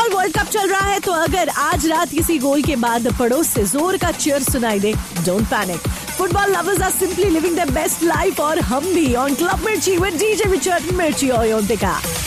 Football world cup चल रहा है, तो अगर आज रात किसी गोल के बाद पड़ोस से जोर का चीयर सुनाई दे, don't panic. Football lovers are simply living their best life और हम भी ऑन क्लब मिर्ची विद डीजे विचर मिर्ची और योंतिका.